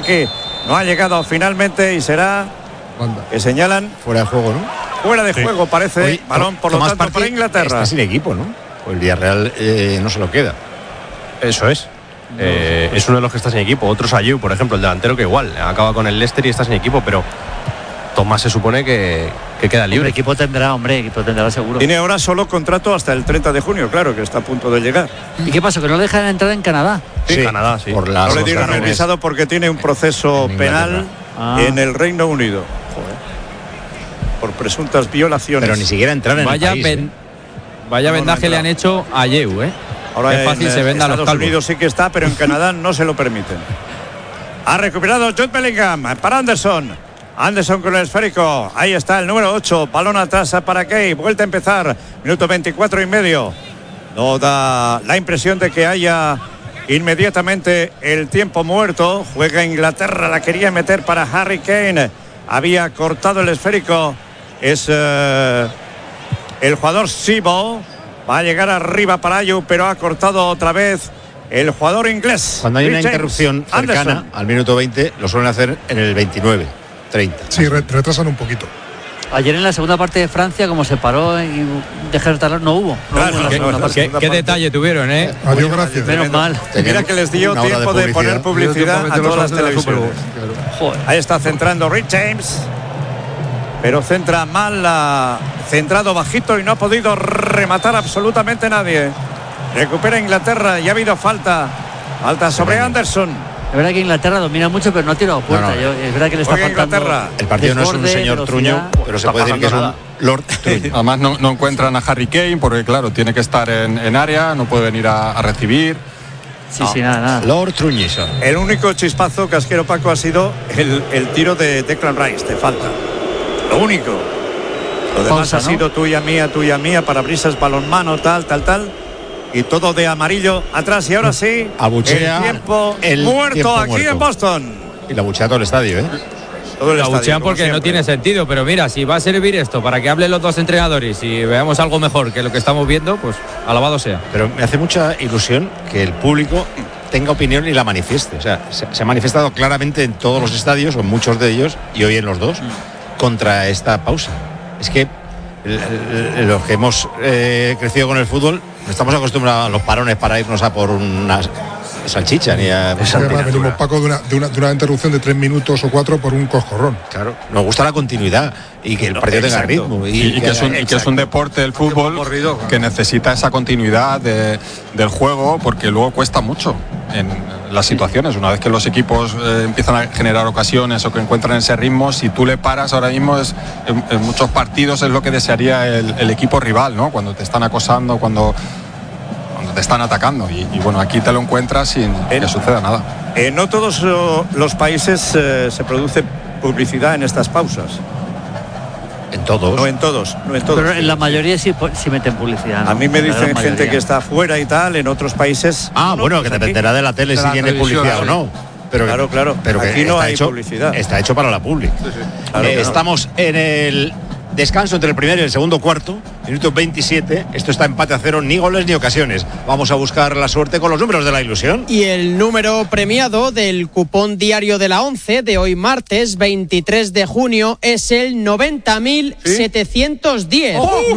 Chucky no ha llegado finalmente y será que señalan fuera de juego, ¿no? Fuera de juego parece. Oye, balón por lo tanto para Inglaterra. Está sin equipo, ¿no? Pues el Villarreal no se lo queda. Eso es. Es uno de los que está sin equipo. Otro es Ayew, por ejemplo, el delantero, que igual acaba con el Leicester y está sin equipo, pero Tomás se supone que queda libre. Equipo tendrá seguro. Tiene ahora solo contrato hasta el 30 de junio, claro, que está a punto de llegar. ¿Y qué pasó? ¿Que no le dejan entrar en Canadá? Sí, Canadá, sí. Por no le dieron el visado porque tiene un proceso penal en el Reino Unido. Joder. Por presuntas violaciones. Pero ni siquiera entrar en el país. Vaya vendaje le han hecho a Ayew, ¿eh? Ahora es fácil se venda a los calvos. Estados Unidos sí que está, pero en Canadá no se lo permiten. Ha recuperado Jude Bellingham para Anderson. Anderson con el esférico. Ahí está el número 8. Balón atrás para Kay. Vuelta a empezar. Minuto 24 y medio. No da la impresión de que haya inmediatamente el tiempo muerto. Juega Inglaterra. La quería meter para Harry Kane. Había cortado el esférico. Es el jugador Sibo. Va a llegar arriba para Ayew, pero ha cortado otra vez el jugador inglés. Cuando hay una interrupción cercana al minuto 20, lo suelen hacer en el 29, 30. Sí, retrasan un poquito. Ayer en la segunda parte de Francia, como se paró y dejó de talar, no hubo. ¿Qué detalle tuvieron, eh? Adiós, gracias. Menos mal. Mira que les dio tiempo de poner publicidad a todas las televisiones. Ahí está centrando Rich James, pero centra mal, centrado bajito y no ha podido rematar absolutamente nadie. Recupera Inglaterra y ha habido falta sobre Anderson. Es verdad que Inglaterra domina mucho, pero no ha tirado puerta. Es verdad que le está faltando. El partido no es un señor Truño, pero se puede decir que es un Lord Truño. Además no encuentran a Harry Kane porque claro, tiene que estar en área, no puede venir a recibir. Sí, nada. Lord Truñison. El único chispazo, Casquero Paco, ha sido el tiro de Declan Rice de falta. Lo único. Lo demás ha sido tuya, mía, parabrisas, balonmano, tal. Y todo de amarillo atrás. Y ahora sí, abuchea el tiempo muerto aquí en Boston. Y la abuchea todo el estadio, ¿eh? Todo el la estadio, abuchean porque no tiene sentido. Pero mira, si va a servir esto para que hablen los dos entrenadores y veamos algo mejor que lo que estamos viendo, pues alabado sea. Pero me hace mucha ilusión que el público tenga opinión y la manifieste. O sea, se ha manifestado claramente en todos los estadios, o en muchos de ellos, y hoy en los dos, contra esta pausa. Es que los que hemos crecido con el fútbol no estamos acostumbrados a los parones para irnos a por una salchicha ni a venimos, Paco, de una interrupción de 3 minutos o 4 por un coscorrón. Claro, nos gusta la continuidad y que el partido tenga ritmo y que es un deporte del fútbol que necesita esa continuidad del juego, porque luego cuesta mucho en las situaciones. Una vez que los equipos empiezan a generar ocasiones o que encuentran ese ritmo, si tú le paras ahora mismo, en muchos partidos es lo que desearía el equipo rival, ¿no? Cuando te están acosando, cuando te están atacando y bueno, aquí te lo encuentras sin que suceda nada. No todos los países se produce publicidad en estas pausas. En todos. No en todos. Pero en la mayoría sí meten publicidad, ¿no? A mí me dicen gente que está afuera y tal, en otros países. Bueno, que dependerá de la tele si tiene publicidad o no. Pero claro. Pero aquí no hay publicidad. Está hecho para la public. Claro. Estamos en el descanso entre el primer y el segundo cuarto, minuto 27. Esto está empate a 0, ni goles ni ocasiones. Vamos a buscar la suerte con los números de la ilusión. Y el número premiado del cupón diario de la 11 de hoy martes 23 de junio es el 90.710.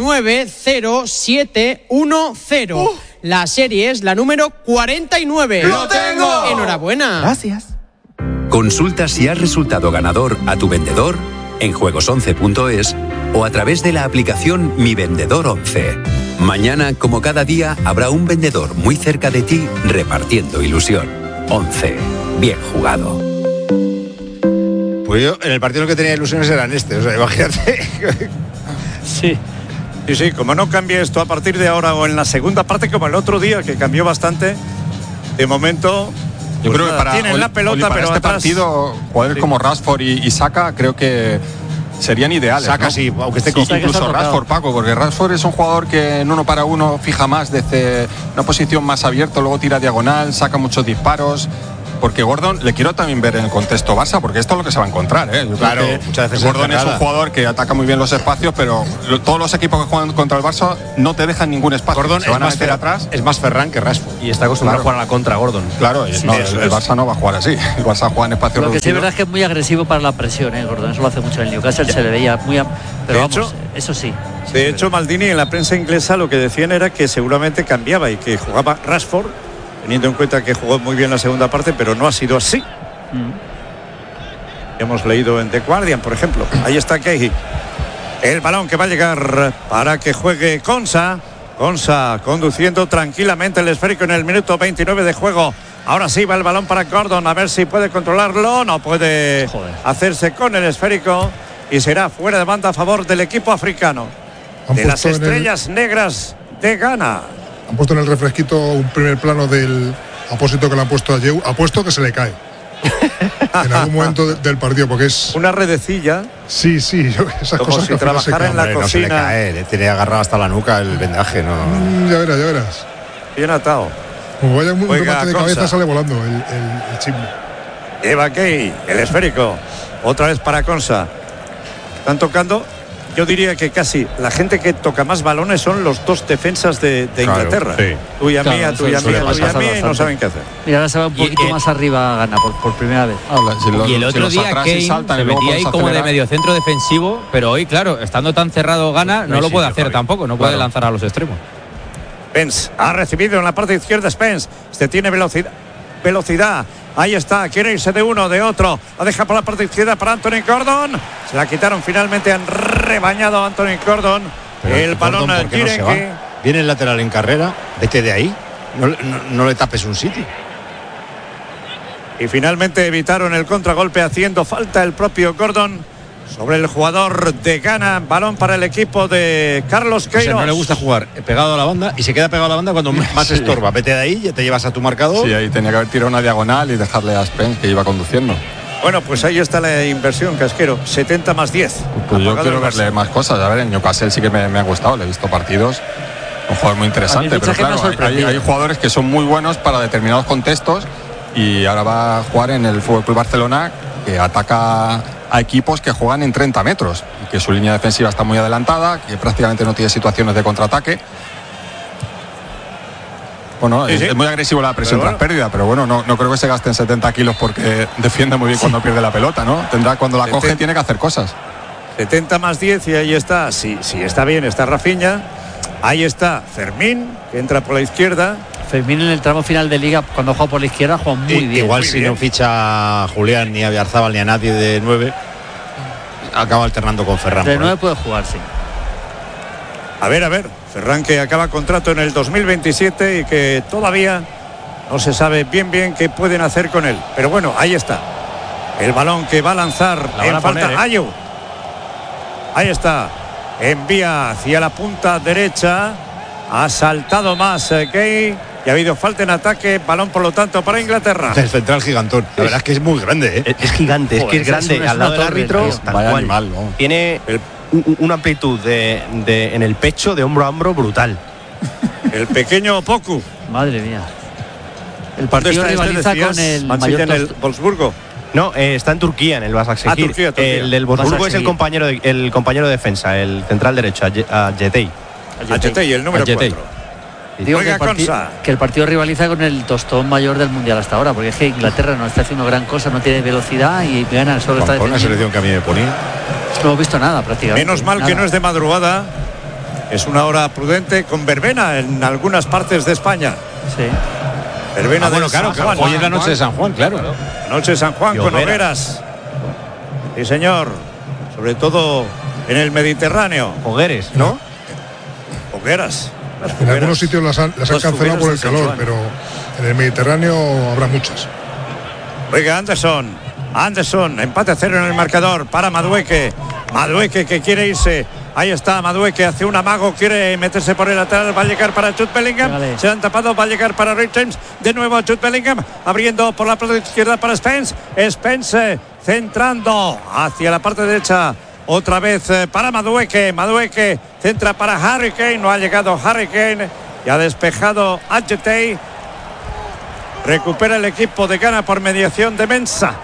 90710. La serie es la número 49. ¡Lo tengo! Enhorabuena. Gracias. Consulta si has resultado ganador a tu vendedor en juegos11.es o a través de la aplicación Mi Vendedor 11. Mañana, como cada día, habrá un vendedor muy cerca de ti repartiendo ilusión. 11. Bien jugado. Pues yo, en el partido que tenía ilusiones eran este, o sea, imagínate. Sí, como no cambie esto a partir de ahora o en la segunda parte como el otro día, que cambió bastante, de momento. Yo creo que tienen la pelota, para pero este atrás, partido, jugadores como Rashford y Saka creo que serían ideales. Saka, ¿no? Sí, aunque esté con incluso Rashford, Paco, porque Rashford es un jugador que en uno para uno fija más desde una posición más abierta, luego tira diagonal, saca muchos disparos. porque Gordon le quiero también ver en el contexto Barça, porque esto es lo que se va a encontrar, ¿eh? Yo claro, creo que muchas veces Gordon es un jugador que ataca muy bien los espacios, pero todos los equipos que juegan contra el Barça no te dejan ningún espacio. Gordon se van es a más meter atrás. Es más Ferran que Rashford. Y está acostumbrado a jugar a la contra, Gordon. Claro, el Barça no va a jugar así. El Barça juega en espacio Lo que reducido. sí es verdad es que es muy agresivo para la presión, Gordon. Eso lo hace mucho en el Newcastle, se le veía muy... Pero De vamos, hecho, eso sí. De hecho, Maldini en la prensa inglesa lo que decían era que seguramente cambiaba y que jugaba Rashford, teniendo en cuenta que jugó muy bien la segunda parte, pero no ha sido así. Hemos leído en The Guardian, por ejemplo. Ahí está Kehi. El balón que va a llegar para que juegue Konsa. Konsa conduciendo tranquilamente el esférico en el minuto 29 de juego. Ahora sí va el balón para Gordon, a ver si puede controlarlo. No puede hacerse con el esférico y será fuera de banda a favor del equipo africano. De las estrellas negras de Ghana. Han puesto en el refresquito un primer plano del apósito que le han puesto a Yeu. Apuesto que se le cae en algún momento del partido, porque es una redecilla. Sí, esas como cosas si trabajara en la cocina. No se le cae, le tiene agarrado hasta la nuca el vendaje, ¿no? Ya verás. Bien atado. Como vaya un remate de cabeza, sale volando el chisme. Eva Key, el esférico. Otra vez para Konsa. Están tocando. Yo diría que casi la gente que toca más balones son los dos defensas de Inglaterra. Sí. Tuya mía, y no saben qué hacer. Y ahora se va un poquito más arriba Ghana por primera vez. Y el otro día Kane se metía ahí como de mediocentro defensivo, pero hoy, claro, estando tan cerrado Ghana, no lo puede hacer tampoco, no puede lanzar a los extremos. Spence ha recibido en la parte izquierda. Spence, tiene velocidad. Ahí está, quiere irse de uno, de otro. La deja por la parte izquierda para Anthony Gordon. Se la quitaron finalmente, han rebañado a Anthony Gordon. Pero el balón Gordon, ¿por qué no se va? Viene el lateral en carrera, vete de ahí. No le tapes un sitio. Y finalmente evitaron el contragolpe, haciendo falta el propio Gordon sobre el jugador de Ghana. Balón para el equipo de Carlos Queiroz. O sea, no le gusta jugar pegado a la banda y se queda pegado a la banda cuando más estorba. Vete de ahí, ya te llevas a tu marcador. Sí, ahí tenía que haber tirado una diagonal y dejarle a Spence, que iba conduciendo. Bueno, pues ahí está la inversión, Casquero. 70 más 10. Pues yo quiero verle más cosas. A ver, en Newcastle sí que me ha gustado. Le he visto partidos. Un jugador muy interesante. Pero claro, hay jugadores que son muy buenos para determinados contextos. Y ahora va a jugar en el FC Barcelona, que ataca a equipos que juegan en 30 metros y que su línea defensiva está muy adelantada, que prácticamente no tiene situaciones de contraataque. Bueno, sí. Es muy agresivo la presión tras pérdida, pero bueno, no creo que se gasten 70 kilos porque defiende muy bien cuando pierde la pelota, ¿no? Tendrá, cuando la coge, tiene que hacer cosas. 70 más 10 y ahí está. Sí, está bien, está Rafinha. Ahí está Fermín, que entra por la izquierda. Fermín en el tramo final de Liga, cuando juega por la izquierda, juega muy bien. Igual muy si bien. no ficha a Julián, ni a Villarzábal, ni a nadie de 9, acaba alternando con Ferran. De 9 puede jugar, sí. A ver, Ferran, que acaba contrato en el 2027 y que todavía no se sabe bien qué pueden hacer con él. Pero bueno, ahí está. El balón que va a lanzar en falta Ayew. Ahí está. Envía hacia la punta derecha. Ha saltado más Key y ha habido falta en ataque. Balón, por lo tanto, para Inglaterra. El central gigantón. La verdad es que es muy grande, ¿eh? Es gigante, es que es grande. Al lado del árbitro, vaya animal, ¿no? Tiene una amplitud en el pecho de hombro a hombro brutal. El pequeño Poku. Madre mía. El partido rivaliza con el Mayor en el Wolfsburgo. No, está en Turquía, en el Başakşehir. Turquía. El del Wolfsburgo es el compañero de defensa, el central derecho, a Jetey. Jetey, el número 4. Digo que el partido rivaliza con el tostón mayor del mundial hasta ahora, porque es que Inglaterra no está haciendo gran cosa, no tiene velocidad y gana, solo está defendiendo. Una selección que a mí me ponía. No hemos visto nada prácticamente. Menos mal que no es de madrugada. Es una hora prudente con verbena en algunas partes de España. Sí. Verbena bueno, claro, hoy es la noche de San Juan, claro. Noche de San Juan con hogueras. Sí, señor. Sobre todo en el Mediterráneo. Hogueres, ¿no? Hogueras. En algunos sitios las han cancelado por el calor, pero en el Mediterráneo habrá muchas. Oiga, Anderson, empate a 0 en el marcador para Madueke que quiere irse. Ahí está Madueke, hace un amago, quiere meterse por el lateral, va a llegar para Jude Bellingham. Vale. Se han tapado, va a llegar para Rick James. De nuevo Jude Bellingham, abriendo por la parte izquierda para Spence. Spence centrando hacia la parte derecha. Otra vez para Madueke centra para Harry Kane, no ha llegado Harry Kane y ha despejado Jetey. Recupera el equipo de Ghana por mediación de Mensah.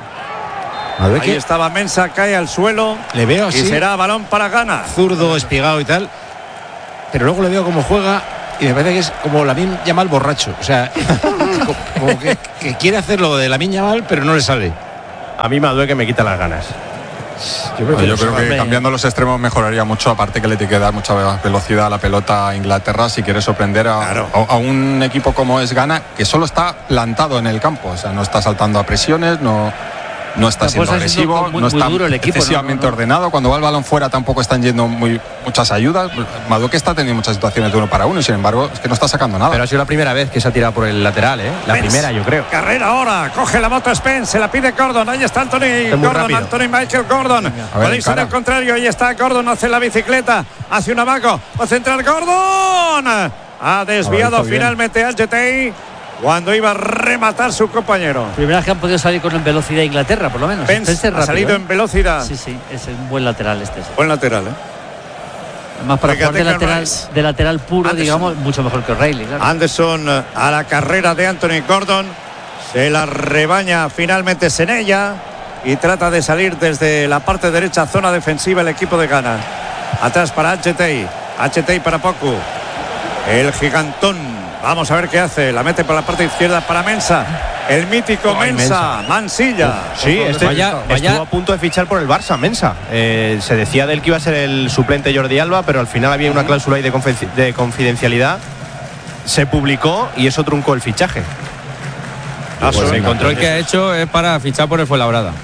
Ahí estaba Mensah, cae al suelo. Le veo así. Y será balón para Ghana. Zurdo, espigado y tal. Pero luego le veo cómo juega y me parece que es como Lamine Yamal borracho. O sea, como que quiere hacer lo de Lamine Yamal, pero no le sale. A mí Madueke me quita las ganas. Yo creo que cambiando los extremos mejoraría mucho, aparte que le tiene que dar mucha velocidad a la pelota a Inglaterra si quiere sorprender a un equipo como es Ghana, que solo está plantado en el campo, o sea, no está saltando a presiones, no está siendo agresivo, no está excesivamente ordenado. Cuando va el balón fuera tampoco están yendo muchas ayudas. Madueke está teniendo muchas situaciones de 1 para 1 y sin embargo es que no está sacando nada. Pero ha sido la primera vez que se ha tirado por el lateral, la primera, yo creo. Carrera ahora, coge la moto Spence, se la pide Gordon, ahí está Anthony Michael Gordon. Puede irse al contrario, ahí está Gordon, hace la bicicleta, hace un amago, va a centrar Gordon. Ha desviado finalmente al GTI cuando iba a rematar su compañero. Primera vez que han podido salir con velocidad Inglaterra, por lo menos. Spence ha salido en velocidad. Sí, es un buen lateral este. Buen lateral, Además, para jugar de lateral puro, Anderson, digamos, mucho mejor que O'Reilly, claro. Anderson a la carrera de Anthony Gordon. Se la rebaña finalmente Senella y trata de salir desde la parte derecha, zona defensiva, el equipo de Ghana. Atrás para HTI para Poku. El gigantón. Vamos a ver qué hace. La mete por la parte izquierda para Mensah. El mítico Mensah. Mansilla. Sí, estuvo a punto de fichar por el Barça, Mensah. Se decía de él que iba a ser el suplente Jordi Alba, pero al final había una cláusula ahí de confidencialidad. Se publicó y eso truncó el fichaje. El control que ha hecho es para fichar por el Fuenlabrada.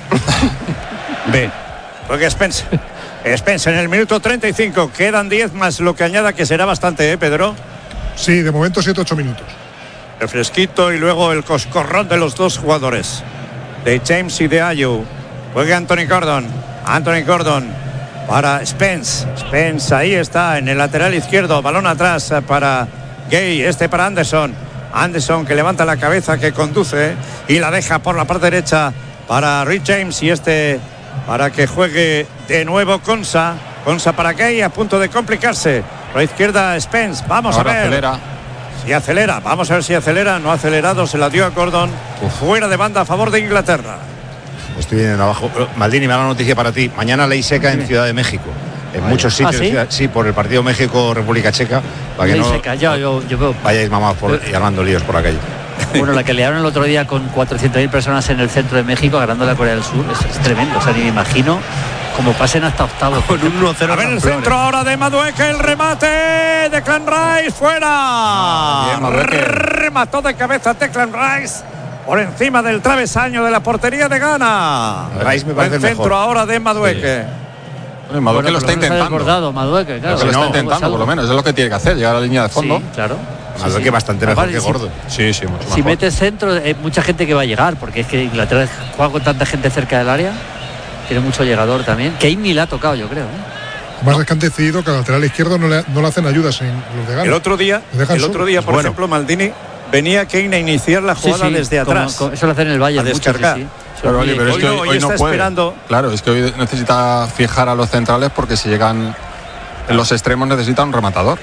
Ve. Porque Spence en el minuto 35. Quedan 10 más lo que añada, que será bastante, Pedro. Sí, de momento 7-8 minutos. El fresquito y luego el coscorrón de los dos jugadores, de James y de Ayew. Juega Anthony Gordon para Spence. Ahí está en el lateral izquierdo. Balón atrás para Gay, para Anderson. Que levanta la cabeza, que conduce y la deja por la parte derecha para Rich James y para que juegue de nuevo Konsa para Gay, a punto de complicarse. Por la izquierda Spence, vamos a ver. Vamos a ver si acelera. No ha acelerado, se la dio a Gordon. Fuera de banda a favor de Inglaterra. Estoy viendo abajo. Maldini, mala noticia para ti. Mañana ley seca en Ciudad de México. En muchos sitios. ¿Sí? Por el partido México-República Checa. Para que ley seca, yo veo. Vayáis mamás y armando líos por la calle. Bueno, la que liaron el otro día con 400.000 personas en el centro de México, ganándole a Corea del Sur, es tremendo. O sea, ni me imagino como pasen hasta octavos. Con un 1-0. A ver el centro ahora de Madueke, el remate de Declan Rice, fuera. Remató de cabeza Declan Rice por encima del travesaño de la portería de Ghana. Rice me parece el centro mejor. Ahora de Madueke. Sí. Madueke lo está intentando. Madueke, claro. Lo está intentando, por lo menos. Es lo que tiene que hacer, llegar a la línea de fondo. Sí, claro. Madueke bastante mejor que Gordo. Sí, mucho mejor. Si metes centro, hay mucha gente que va a llegar, porque es que Inglaterra juega con tanta gente cerca del área. Tiene mucho llegador también. Kane ni le ha tocado, yo creo. Más es que han decidido que al lateral izquierdo no le hacen ayudas en los de Ghana. El otro día, por ejemplo, Maldini venía Kane a iniciar la jugada desde atrás. Eso lo hacen en el Bayern. A descargar. Sí. Claro, pero es que hoy no puede. Esperando. Claro, es que hoy necesita fijar a los centrales porque si llegan en los extremos necesita un rematador.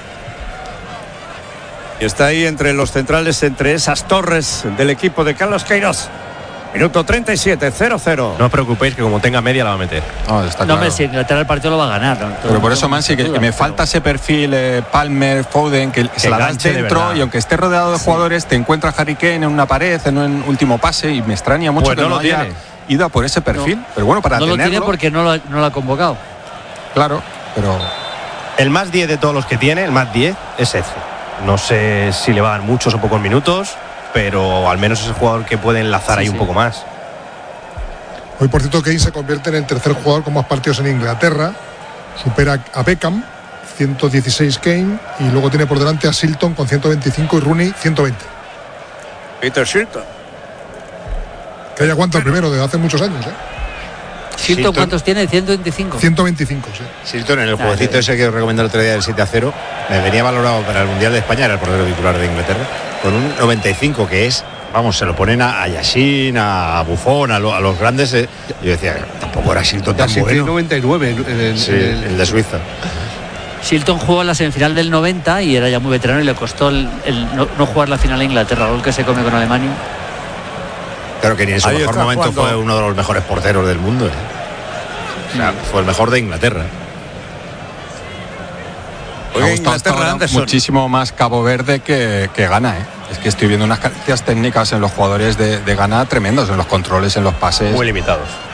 Y está ahí entre los centrales, entre esas torres del equipo de Carlos Queiroz. Minuto 37, 0-0. No os preocupéis que como tenga media la va a meter. No, si Inglaterra el partido lo va a ganar. ¿no? Pero por eso, Mansi, que me falta ese perfil Palmer, Foden, que se la das dentro y aunque esté rodeado de jugadores, te encuentra Harry Kane en una pared, en un último pase y me extraña mucho que no haya ido a por ese perfil. Pero bueno, para tenerlo. No lo tiene porque no lo ha convocado. Claro, pero el más 10 de todos los que tiene, el más 10 es ese. No sé si le va a dar muchos o pocos minutos, pero al menos es el jugador que puede enlazar ahí un poco más. Hoy, por cierto, Kane se convierte en el tercer jugador con más partidos en Inglaterra. Supera a Beckham, 116 Kane, y luego tiene por delante a Shilton con 125 y Rooney 120. Peter Shilton. Que haya aguanta el primero de hace muchos años, Shilton, ¿cuántos tiene? 125. 125, sí. Shilton, en el jueguecito ese que os recomendé el otro día del 7-0, me venía valorado para el Mundial de España, era el portero titular de Inglaterra, con un 95, que es, vamos, se lo ponen a Yashin, a Buffon, a los grandes. Yo decía, tampoco era Shilton tan bueno. 99 el de Suiza. Shilton jugó en la semifinal del 90 y era ya muy veterano y le costó el no jugar la final a Inglaterra, gol que se come con Alemania. Claro que ni en su mejor momento fue uno de los mejores porteros del mundo. O sea, fue el mejor de Inglaterra. Me ha gustado muchísimo más Cabo Verde que Ghana. Es que estoy viendo unas carencias técnicas en los jugadores de Ghana tremendos, en los controles, en los pases. Muy limitados.